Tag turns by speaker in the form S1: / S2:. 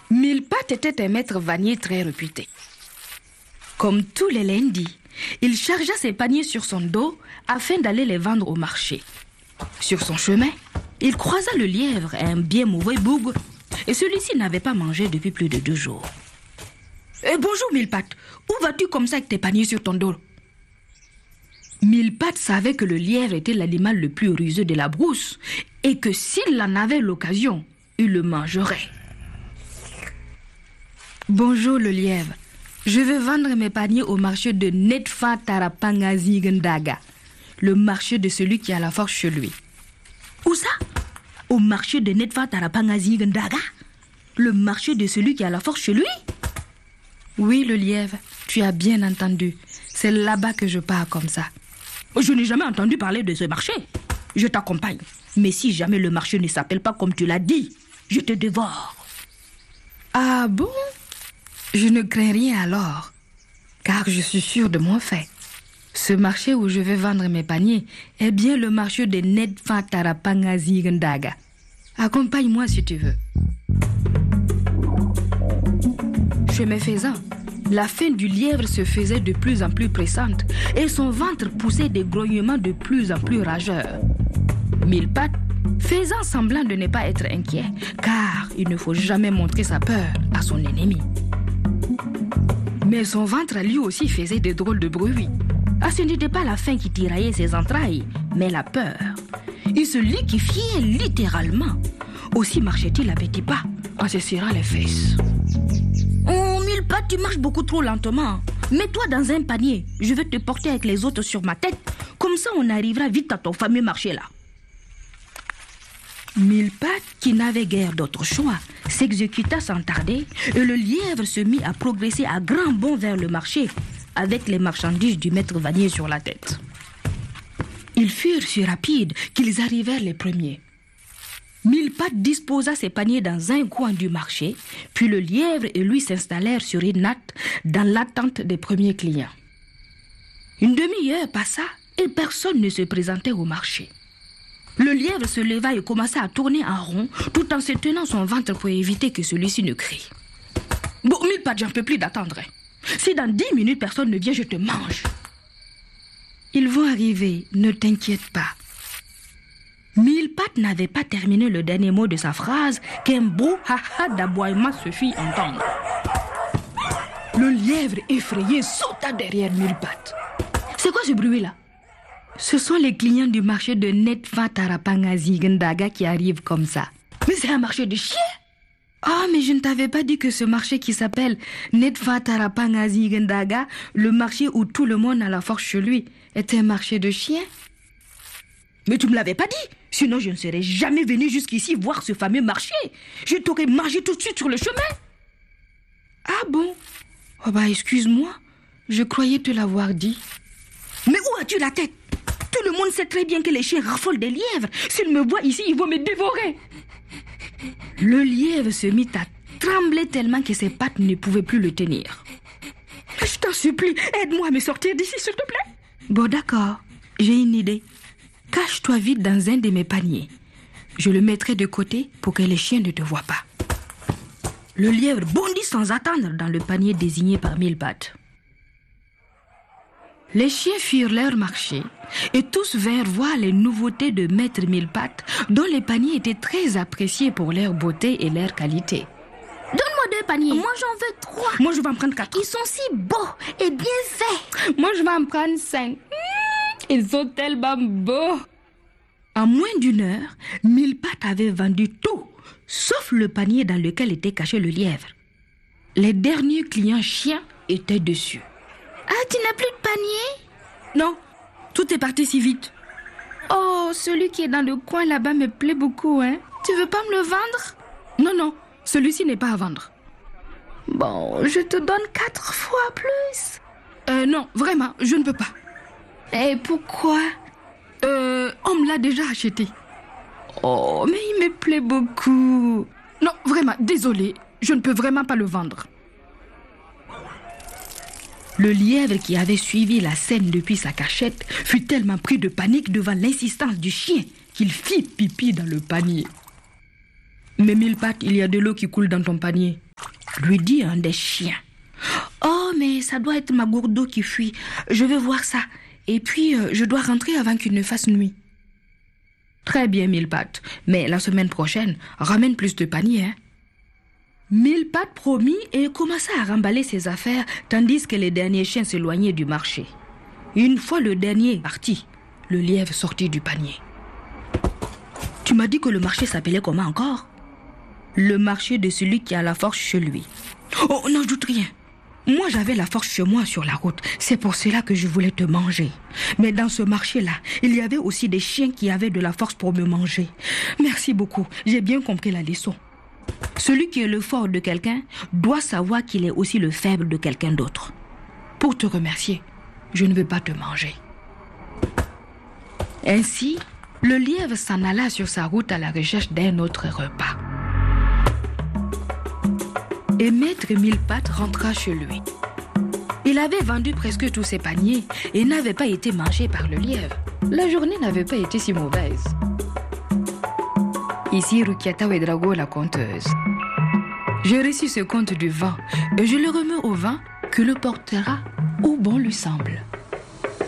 S1: Mille-Pattes était un maître vannier très réputé. Comme tous les lundis, il chargea ses paniers sur son dos afin d'aller les vendre au marché. Sur son chemin, il croisa le lièvre et un bien mauvais bougre, et celui-ci n'avait pas mangé depuis plus de 2 jours. Bonjour Mille-Pattes, où vas-tu comme ça avec tes paniers sur ton dos? Mille-Pattes savait que le lièvre était l'animal le plus rusé de la brousse et que s'il en avait l'occasion, il le mangerait. Bonjour le lièvre, je veux vendre mes paniers au marché de Netfa Tarapangazigendaga, le marché de celui qui a la force chez lui. Où ça? Au marché de Netfa Tarapangazigendaga? Le marché de celui qui a la force chez lui? Oui le lièvre, tu as bien entendu, c'est là-bas que je pars comme ça. Je n'ai jamais entendu parler de ce marché. Je t'accompagne. Mais si jamais le marché ne s'appelle pas comme tu l'as dit, je te dévore. Ah bon? Je ne crains rien alors, car je suis sûre de mon fait. Ce marché où je vais vendre mes paniers est bien le marché de Netfa Tarapangazigendaga. Accompagne-moi si tu veux. Chemin faisant, la faim du lièvre se faisait de plus en plus pressante et son ventre poussait des grognements de plus en plus rageurs. Mille-Pattes, faisant semblant de ne pas être inquiet, car il ne faut jamais montrer sa peur à son ennemi. Mais son ventre lui aussi faisait de drôles de bruits. Ah, ce n'était pas la faim qui tiraillait ses entrailles, mais la peur. Il se liquéfiait littéralement. Aussi marchait-il à petits pas, en se serrant les fesses. Oh, Mille-Pattes, tu marches beaucoup trop lentement. Mets-toi dans un panier. Je vais te porter avec les autres sur ma tête. Comme ça, on arrivera vite à ton fameux marché là. Mille-Pattes, qui n'avait guère d'autre choix, s'exécuta sans tarder et le lièvre se mit à progresser à grands bonds vers le marché avec les marchandises du maître vannier sur la tête. Ils furent si rapides qu'ils arrivèrent les premiers. Mille-Pattes disposa ses paniers dans un coin du marché, puis le lièvre et lui s'installèrent sur une natte dans l'attente des premiers clients. Une demi-heure passa et personne ne se présentait au marché. Le lièvre se leva et commença à tourner en rond tout en se tenant son ventre pour éviter que celui-ci ne crie. Bon, Mille-Pattes, j'en peux plus d'attendre. Si dans 10 minutes personne ne vient, je te mange. Ils vont arriver, ne t'inquiète pas. Mille-Pattes n'avait pas terminé le dernier mot de sa phrase qu'un brouhaha d'aboiement se fit entendre. Le lièvre effrayé sauta derrière Mille-Pattes. C'est quoi ce bruit-là? Ce sont les clients du marché de Netfa Tarapangazigendaga qui arrivent comme ça. Mais c'est un marché de chiens? Ah, mais je ne t'avais pas dit que ce marché qui s'appelle Netfa Tarapangazigendaga, le marché où tout le monde a la force chez lui, est un marché de chiens? Mais tu ne me l'avais pas dit. Sinon, je ne serais jamais venu jusqu'ici voir ce fameux marché. Je t'aurais mangé tout de suite sur le chemin. Ah bon? Oh bah, excuse-moi. Je croyais te l'avoir dit. Mais où as-tu la tête? Tout le monde sait très bien que les chiens raffolent des lièvres. S'ils me voient ici, ils vont me dévorer. Le lièvre se mit à trembler tellement que ses pattes ne pouvaient plus le tenir. Je t'en supplie, aide-moi à me sortir d'ici, s'il te plaît. Bon, d'accord. J'ai une idée. Cache-toi vite dans un de mes paniers. Je le mettrai de côté pour que les chiens ne te voient pas. Le lièvre bondit sans attendre dans le panier désigné par Mille-Pattes. Les chiens firent leur marché et tous vinrent voir les nouveautés de Maître Mille-Pattes, dont les paniers étaient très appréciés pour leur beauté et leur qualité. Donne-moi 2 paniers. Moi, j'en veux 3. Moi, je vais en prendre 4. Ils sont si beaux et bien faits. Moi, je vais en prendre 5. Ils sont tellement beaux. En moins d'1 heure, Mille-Pattes avait vendu tout, sauf le panier dans lequel était caché le lièvre. Les derniers clients chiens étaient dessus. Ah, tu n'as plus de panier? Non, tout est parti si vite. Oh, celui qui est dans le coin là-bas me plaît beaucoup, hein? Tu veux pas me le vendre? Non, non, celui-ci n'est pas à vendre. Bon, je te donne 4 fois plus. Non, vraiment, je ne peux pas. Et pourquoi? On me l'a déjà acheté. Oh, mais il me plaît beaucoup. Non, vraiment, désolé, je ne peux vraiment pas le vendre. Le lièvre qui avait suivi la scène depuis sa cachette fut tellement pris de panique devant l'insistance du chien qu'il fit pipi dans le panier. Mais Mille-Pattes, il y a de l'eau qui coule dans ton panier. lui dit un des chiens. « Oh, mais ça doit être ma gourde d'eau qui fuit. Je vais voir ça. Et puis, je dois rentrer avant qu'il ne fasse nuit. » « Très bien, Mille-Pattes. Mais la semaine prochaine, ramène plus de paniers, hein. » Mille-Pattes promit et commença à remballer ses affaires tandis que les derniers chiens s'éloignaient du marché. Une fois le dernier parti, le lièvre sortit du panier. « Tu m'as dit que le marché s'appelait comment encore ?»« Le marché de celui qui a la force chez lui. »« Oh, n'en doute rien. Moi, j'avais la force chez moi sur la route. C'est pour cela que je voulais te manger. Mais dans ce marché-là, il y avait aussi des chiens qui avaient de la force pour me manger. Merci beaucoup. J'ai bien compris la leçon. Celui qui est le fort de quelqu'un doit savoir qu'il est aussi le faible de quelqu'un d'autre. Pour te remercier, je ne veux pas te manger. » Ainsi, le lièvre s'en alla sur sa route à la recherche d'un autre repas. Et Maître Mille-Pattes rentra chez lui. Il avait vendu presque tous ses paniers et n'avait pas été mangé par le lièvre. La journée n'avait pas été si mauvaise. Ici Rukiata Ouedraogo, la conteuse. J'ai reçu ce conte du vent et je le remets au vent que le portera où bon lui semble.